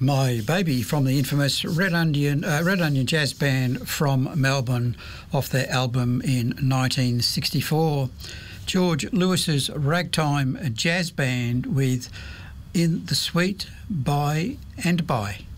My Baby from the infamous Red Onion Jazz Band from Melbourne off their album in 1964. George Lewis's Ragtime Jazz Band with In the Sweet By and By.